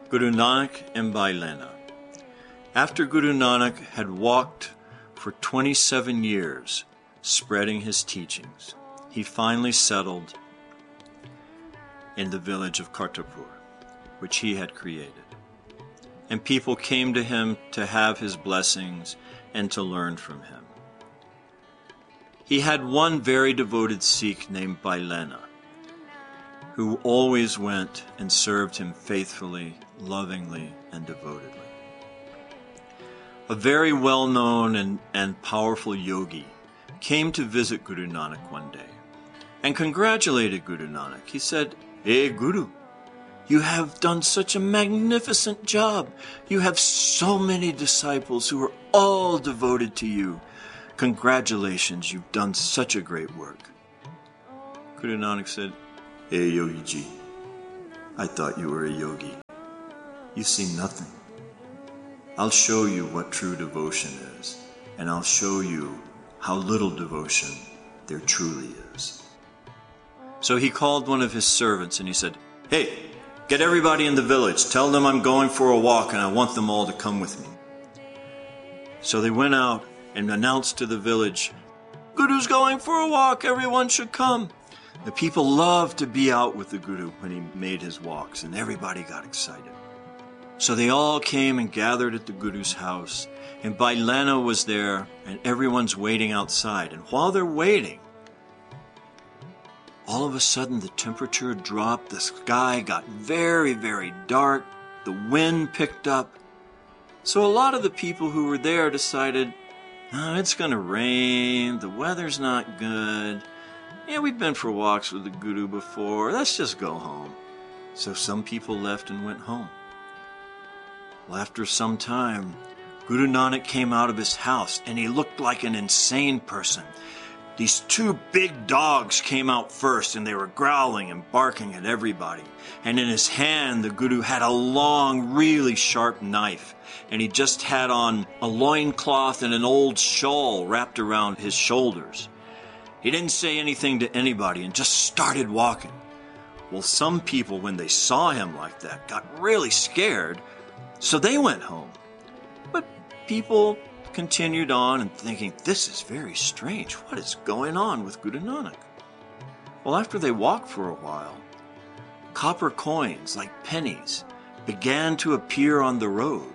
Guru Nanak and Bhai Lena. After Guru Nanak had walked for 27 years spreading his teachings, he finally settled in the village of Kartarpur, which he had created. And people came to him to have his blessings and to learn from him. He had one very devoted Sikh named Bhai Lena, who always went and served him faithfully, lovingly, and devotedly. A very well-known and powerful yogi came to visit Guru Nanak one day and congratulated Guru Nanak. He said, "Hey Guru, you have done such a magnificent job. You have so many disciples who are all devoted to you. Congratulations, you've done such a great work." Guru Nanak said, "Hey Yogi Ji, I thought you were a yogi. You see nothing. I'll show you what true devotion is, and I'll show you how little devotion there truly is." So he called one of his servants and he said, "Hey, get everybody in the village. Tell them I'm going for a walk and I want them all to come with me." So they went out and announced to the village, "Guru's going for a walk. Everyone should come." The people loved to be out with the Guru when he made his walks, and everybody got excited. So they all came and gathered at the Guru's house, and Bhai Lena was there, and everyone's waiting outside. And while they're waiting, all of a sudden the temperature dropped, the sky got very, very dark, the wind picked up. So a lot of the people who were there decided, it's going to rain, the weather's not good. Yeah, we've been for walks with the Guru before. Let's just go home. So some people left and went home. Well, after some time, Guru Nanak came out of his house and he looked like an insane person. These two big dogs came out first and they were growling and barking at everybody. And in his hand, the Guru had a long, really sharp knife. And he just had on a loincloth and an old shawl wrapped around his shoulders. He didn't say anything to anybody and just started walking. Well, some people, when they saw him like that, got really scared, so they went home. But people continued on and thinking, this is very strange. What is going on with Guru Nanak? Well, after they walked for a while, copper coins, like pennies, began to appear on the road.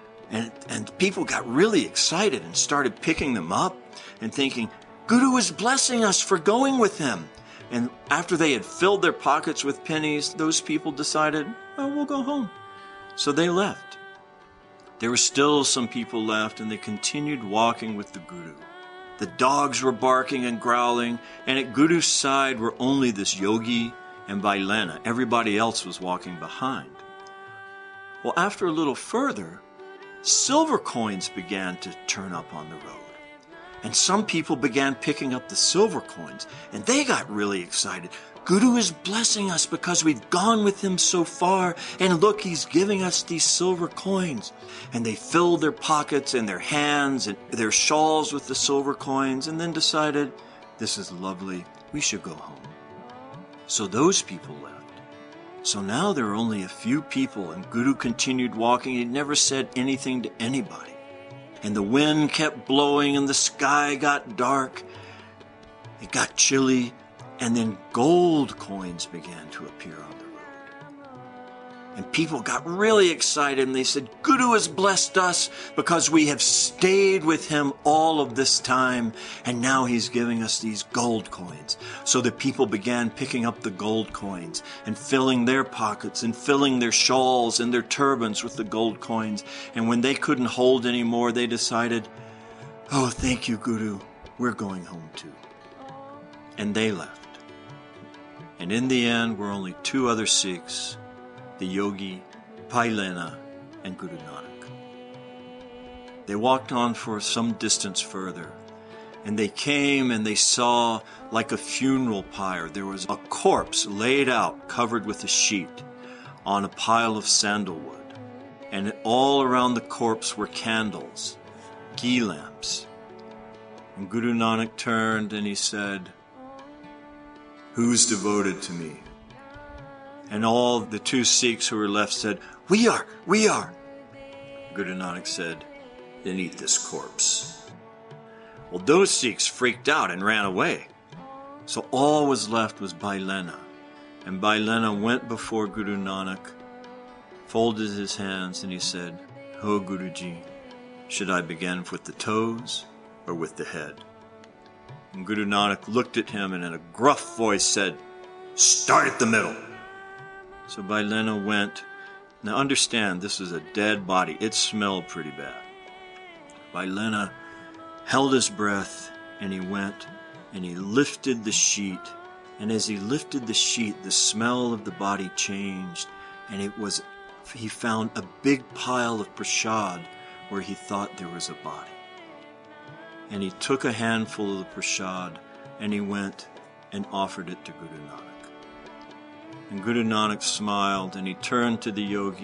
And people got really excited and started picking them up and thinking, Guru is blessing us for going with him. And after they had filled their pockets with pennies, those people decided, we'll go home. So they left. There were still some people left, and they continued walking with the Guru. The dogs were barking and growling, and at Guru's side were only this yogi and Bhai Lena. Everybody else was walking behind. Well, after a little further, silver coins began to turn up on the road. And some people began picking up the silver coins, and they got really excited. Guru is blessing us because we've gone with him so far, and look, he's giving us these silver coins. And they filled their pockets and their hands and their shawls with the silver coins, and then decided, this is lovely, we should go home. So those people left. So now there are only a few people, and Guru continued walking. He never said anything to anybody. And the wind kept blowing, and the sky got dark. It got chilly, and then gold coins began to appear on the road. And people got really excited, and they said, Guru has blessed us because we have stayed with him all of this time, and now he's giving us these gold coins. So the people began picking up the gold coins and filling their pockets and filling their shawls and their turbans with the gold coins. And when they couldn't hold anymore, they decided, thank you, Guru, we're going home too. And they left. And in the end, were only two other Sikhs, the yogi, Bhai Lena, and Guru Nanak. They walked on for some distance further, and they came and they saw, like a funeral pyre, there was a corpse laid out, covered with a sheet, on a pile of sandalwood. And all around the corpse were candles, ghee lamps. And Guru Nanak turned and he said, "Who's devoted to me? And all the 2 Sikhs who were left said, "We are, we are." Guru Nanak said, "Then eat this corpse." Well, those Sikhs freaked out and ran away. So all was left was Bhai Lena. And Bhai Lena went before Guru Nanak, folded his hands, and he said, "O Guruji, should I begin with the toes or with the head?" And Guru Nanak looked at him and in a gruff voice said, "Start at the middle." So Bhai Lena went. Now understand, this was a dead body. It smelled pretty bad. Bhai Lena held his breath, and he went, and he lifted the sheet. And as he lifted the sheet, the smell of the body changed, and he found a big pile of prasad where he thought there was a body. And he took a handful of the prasad, and he went and offered it to Guru Nanak. And Guru Nanak smiled, and he turned to the yogi